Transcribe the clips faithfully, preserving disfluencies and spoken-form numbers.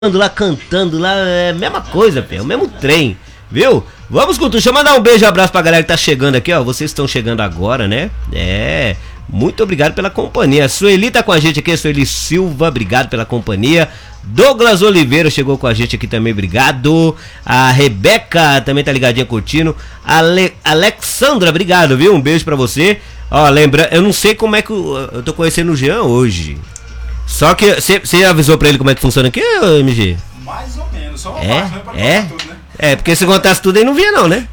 lá cantando lá, é a mesma coisa, pé, é o mesmo trem, viu? Vamos com tudo, deixa eu mandar um beijo e um abraço pra galera que tá chegando aqui, ó, vocês estão chegando agora, né? É, muito obrigado pela companhia. A Sueli tá com a gente aqui, a Sueli Silva, obrigado pela companhia. Douglas Oliveira chegou com a gente aqui também, obrigado. A Rebeca também tá ligadinha curtindo. Ale, Alexandra, obrigado, viu? Um beijo pra você. Ó, lembra, eu não sei como é que eu, eu tô conhecendo o Jean hoje. Só que você avisou pra ele como é que funciona aqui, M G? Mais ou menos, só uma é, parte, né? Pra é, tudo, né? é, porque se contasse tudo aí não via não, né?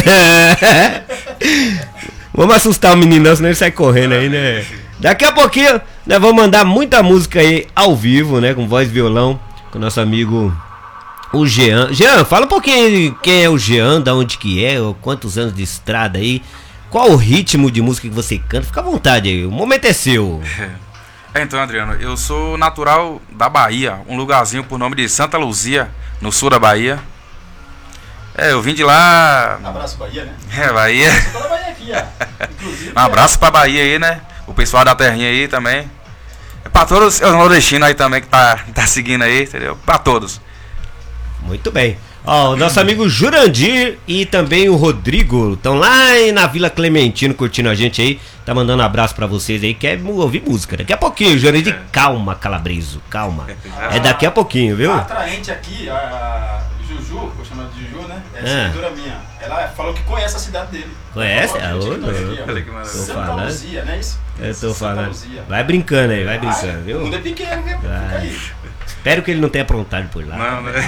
Vamos assustar o menino não, senão ele sai correndo aí, né? Daqui a pouquinho, nós vamos mandar muita música aí ao vivo, né? Com voz e violão, com o nosso amigo, o Jean. Jean, fala um pouquinho aí quem é o Jean, da onde que é, quantos anos de estrada aí, qual o ritmo de música que você canta, fica à vontade aí, o momento é seu. É, então, Adriano, eu sou natural da Bahia, um lugarzinho por nome de Santa Luzia, no sul da Bahia. É, eu vim de lá... Um abraço, Bahia, né? É, Bahia. Você tá na Bahia aqui, ó. Inclusive, um abraço pra Bahia aí, né? O pessoal da terrinha aí também. É pra todos os nordestinos aí também que tá, tá seguindo aí, entendeu? Pra todos. Muito bem. Ó, o nosso amigo Jurandir e também o Rodrigo estão lá na Vila Clementino curtindo a gente aí. Tá mandando um abraço pra vocês aí. Quer ouvir música? Daqui a pouquinho, Jurandir. Calma, Calabreso, calma. É daqui a pouquinho, viu? A atraente aqui, a Juju, vou chamar de Juju, né? É Ah. seguidora minha. Ela falou que conhece a cidade dele. Conhece? Falou Ah, que ô, a gente conhece louco. aqui, ó. Olha que maravilha. Tô Santa falando. Luzia, não é isso? Eu tô Santa falando. Luzia. Vai brincando aí, vai brincando, Ah, viu? O mundo é pequeno, viu? Fica Vai. aí. Espero que ele não tenha aprontado por lá. Não, né?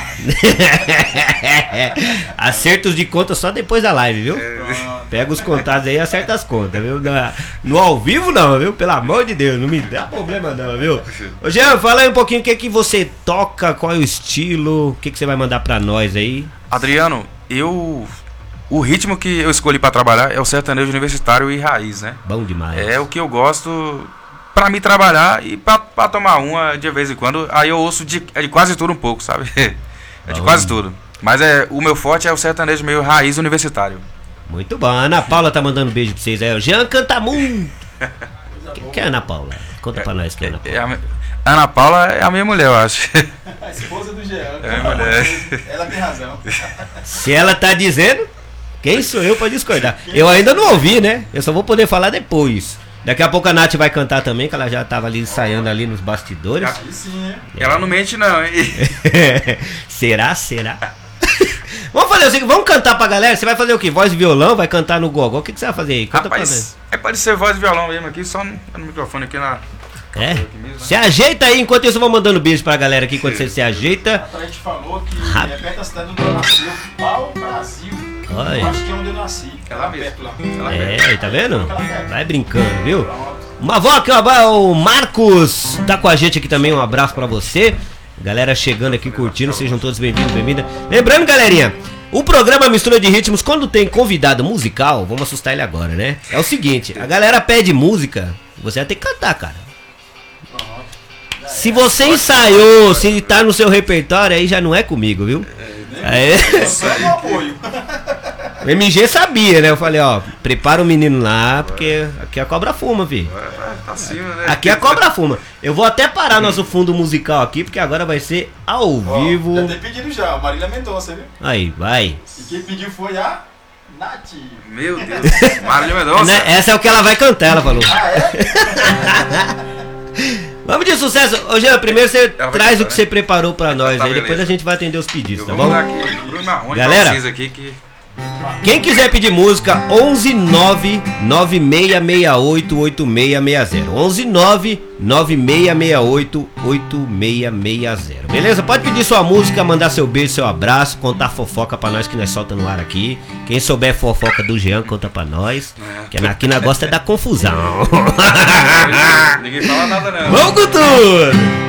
Acertos de conta só depois da live, viu? Pronto. Pega os contados aí e acerta as contas, viu? Na- No ao vivo não, viu? Pelo amor de Deus, não me dá problema não, viu? Ô Jean, fala aí um pouquinho o que que você toca, qual é o estilo, o que que você vai mandar pra nós aí? Adriano, eu... O ritmo que eu escolhi pra trabalhar é o sertanejo universitário e raiz, né? Bom demais. É o que eu gosto pra me trabalhar e pra, pra tomar uma de vez em quando. Aí eu ouço de, é de quase tudo um pouco, sabe? É de Bom. quase tudo. Mas é, o meu forte é o sertanejo meio raiz universitário. Muito bom. A Ana Paula tá mandando um beijo pra vocês aí. O Jean canta muito. Quem que é a Ana Paula? Conta pra nós quem é a Ana É Paula. a, mi- Ana Paula é a minha mulher, eu acho. A esposa do Jean. É, mulher. Ela tem razão. Se ela tá dizendo, quem sou eu pra discordar? Eu ainda não ouvi, né? Eu só vou poder falar depois. Daqui a pouco a Nath vai cantar também, que ela já tava ali ensaiando ali nos bastidores. Aí sim, hein? Ela não mente não, hein? Será? Será? Vamos fazer o seguinte, vamos cantar pra galera? Você vai fazer o quê? Voz e violão? Vai cantar no gogó? O que, que você vai fazer aí? Canta pra Rapaz, é pode ser voz e violão mesmo aqui, só no, no microfone aqui na... nós. É? Se ajeita aí, enquanto isso eu vou mandando beijo pra galera aqui, enquanto você se ajeita. A gente falou que Rápido. é perto da cidade onde eu nasci, Pau Brasil. Olha. Eu acho que é onde eu nasci. Ela mesmo. perto lá. Ela É, aí, tá vendo? Vai brincando, viu? Pronto. Uma avó aqui, ó, o Marcos tá com a gente aqui também, um abraço pra você. Galera chegando aqui curtindo, sejam todos bem-vindos, bem-vindas. Lembrando, galerinha, o programa Mistura de Ritmos, quando tem convidado musical, vamos assustar ele agora, né? É o seguinte, a galera pede música, você vai ter que cantar, cara. Se você ensaiou, se tá no seu repertório, aí já não é comigo, viu? Aí, Só no apoio. o M G sabia, né? Eu falei, ó, prepara o menino lá, porque aqui a cobra fuma, vi. Tá acima, né? Aqui a cobra fuma. Eu vou até parar nosso fundo musical aqui, porque agora vai ser ao Ó, vivo. Já tem pedido já, Marília Mendonça, viu? Aí, vai. E quem pediu foi a Nath. Meu Deus. Marília Mendonça. Né, essa é o que ela vai cantar, ela falou. Ah, é? Vamos de sucesso. Ô, Jean, primeiro você Ela vai traz cantar, o que né? você preparou pra nós Tá, aí, depois beleza. a gente vai atender os pedidos, Eu tá vou bom? mandar aqui o Bruno Marrone Galera. pra vocês aqui que... Quem quiser pedir música, onze nove nove seis seis oito oito seis seis zero. onze nove nove seis seis oito oito seis seis zero. Beleza? Pode pedir sua música, mandar seu beijo, seu abraço, contar fofoca pra nós que nós solta no ar aqui. Quem souber fofoca do Jean, conta pra nós. Que aqui nós gosta é da confusão. Ninguém fala nada não. Vamos com tudo!